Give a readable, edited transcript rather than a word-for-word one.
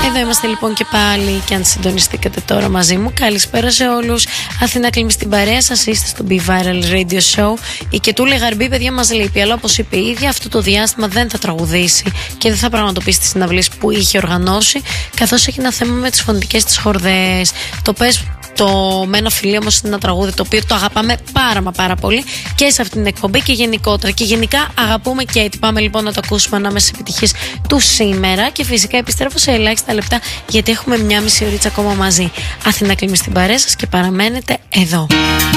Εδώ είμαστε λοιπόν και πάλι, και αν συντονιστήκατε τώρα μαζί μου, καλησπέρα σε όλους. Αθηνά Κλίμη στην παρέα σας, είστε στο Be Viral Radio Show. Η Κετούλη Γαρμπή, παιδιά, μας λείπει, αλλά όπως είπε η ίδια, αυτό το διάστημα δεν θα τραγουδήσει και δεν θα πραγματοποιήσει τις συναυλίες που είχε οργανώσει, καθώς έχει ένα θέμα με τις φωνητικές της χορδές. Το πες το με ένα φιλί όμως είναι ένα τραγούδι το οποίο το αγαπάμε πάρα πολύ και σε αυτήν την εκπομπή και γενικότερα. Και γενικά αγαπούμε και πάμε λοιπόν να το ακούσουμε ανάμεσα επιτυχίες του σήμερα. Και φυσικά επιστρέφω σε ελάχιστα λεπτά, γιατί έχουμε μια μισή ωρίτσα ακόμα μαζί. Αθηνά Κλίμη στην παρέα σας και παραμένετε εδώ.